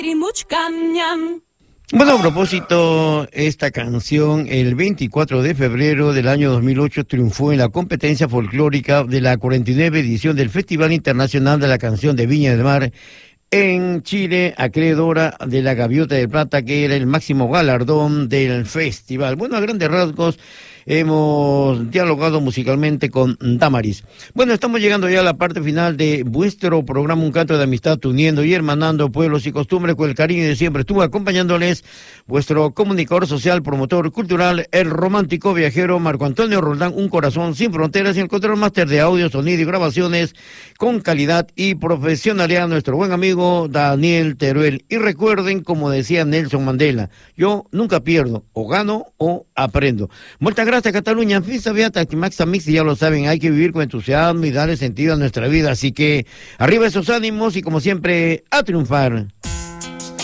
Bueno, a propósito, esta canción, el 24 de febrero del año 2008, triunfó en la competencia folclórica de la 49 edición del Festival Internacional de la Canción de Viña del Mar en Chile, acreedora de la Gaviota de Plata, que era el máximo galardón del festival. Bueno, a grandes rasgos, hemos dialogado musicalmente con Damaris. Bueno, estamos llegando ya a la parte final de vuestro programa Un Canto de Amistad, uniendo y hermanando pueblos y costumbres con el cariño de siempre. Estuvo acompañándoles vuestro comunicador social, promotor cultural, el romántico viajero Marco Antonio Roldán, un corazón sin fronteras, y el control máster de audio, sonido y grabaciones con calidad y profesionalidad, nuestro buen amigo Daniel Teruel. Y recuerden, como decía Nelson Mandela, yo nunca pierdo, o gano o aprendo. Muchas gracias, Cataluña. Fisa Beata, Maxa Mix, ya lo saben, hay que vivir con entusiasmo y darle sentido a nuestra vida. Así que arriba esos ánimos y, como siempre, a triunfar.